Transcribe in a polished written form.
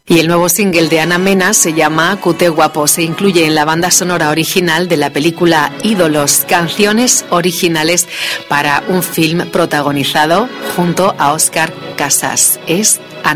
Y el nuevo single de Ana Mena se llama Cute Guapo. Se incluye en la banda sonora original de la película Ídolos, canciones originales para un film protagonizado junto a Óscar Casas. Es